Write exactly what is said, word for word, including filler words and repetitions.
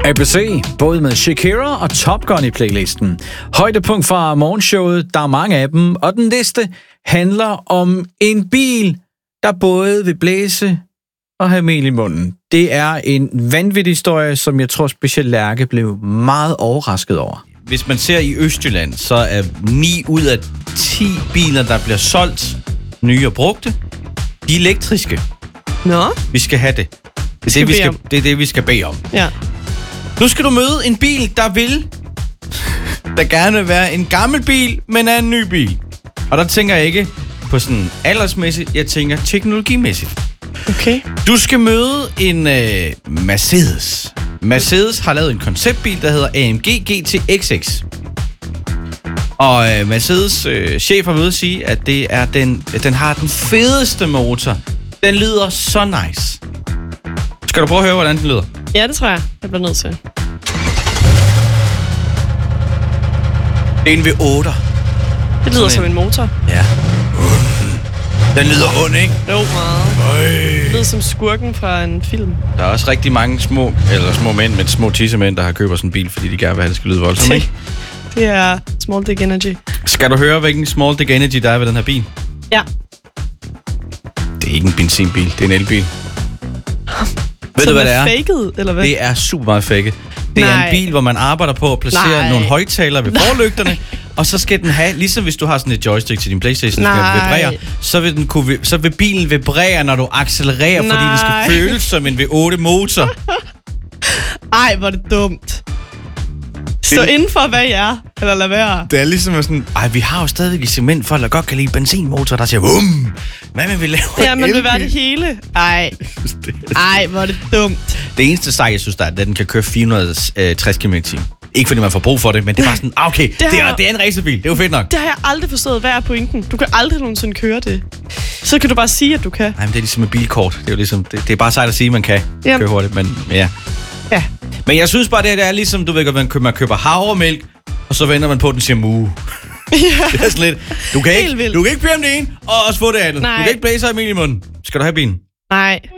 A B C, både med Shakira og Top Gun i playlisten. Højdepunkt fra morgenshowet, der er mange af dem, og den næste handler om en bil, der både vil blæse og have mel i munden. Det er en vanvittig historie, som jeg tror specielt Lærke blev meget overrasket over. Hvis man ser i Østjylland, så er ni ud af ti biler, der bliver solgt, nye og brugte, de er elektriske. Nå? Vi skal have det. Det er det, vi skal, det er det, vi skal bede om. Ja. Nu skal du møde en bil, der vil der gerne vil være en gammel bil, men er en ny bil. Og der tænker jeg ikke på sådan aldersmæssigt, jeg tænker teknologimæssigt. Okay. Du skal møde en øh, Mercedes. Mercedes har lavet en konceptbil, der hedder A M G G T X X. Og øh, Mercedes øh, chef har ved at sige, at det er den, den har den fedeste motor. Den lyder så nice. Skal du prøve at høre, hvordan den lyder? Ja, det tror jeg, jeg bliver nødt til. Det er en V otte. Det lyder som en motor. Ja. Den lyder ond, ikke? Jo, meget. Øj. Det lyder som skurken fra en film. Der er også rigtig mange små, eller små mænd med små tissemænd, der har købt sådan en bil, fordi de gerne vil have, det skal lyde voldsomt, ikke? Det er Small Dick Energy. Skal du høre, hvilken Small Dick Energy der er ved den her bil? Ja. Det er ikke en benzinbil, det er en elbil. Ved Så du, hvad det er? Faked, eller hvad? Det er super meget fake. Det Nej. er en bil, hvor man arbejder på at placere Nej. nogle højtalere ved forlygterne, og så skal den have, ligesom hvis du har sådan et joystick til din PlayStation, der skal vibrere, så vil, den kunne, så vil bilen vibrere, når du accelererer, Nej. fordi den skal føles som en V otte motor. Ej, hvor er det dumt. Stå inden for, hvad jeg er, eller lad være. Det er ligesom sådan, ej, vi har jo stadigvæk et segment for, der godt kan lide benzinmotor, der siger, vum, hvad man vil lave? Ja, man vil være det hele. Ej. Ej, hvor er det dumt. Det eneste sej, jeg synes, der er, at den kan køre fire hundrede og tres kilometer i timen. Ikke fordi man får brug for det, men det er bare sådan, ah, okay, det, det, er, det er en racerbil, det er jo fedt nok. Det har jeg aldrig forstået, hvad er pointen. Du kan aldrig nogensinde køre det. Så kan du bare sige, at du kan. Nej, men det er ligesom et bilkort. Det er jo ligesom, det, det er bare sejt at sige, at man kan Jamen. køre hurtigt, men ja. Ja. Men jeg synes bare, det, det er ligesom, du ved godt, man køber, man køber havremælk, og så venter man på, at den siger mu. Ja. Det er sådan lidt, du kan, ikke, du kan ikke bede om det ene, og også få det andet. Nej. Du kan ikke blæse af i munden. Skal du have bilen? Nej.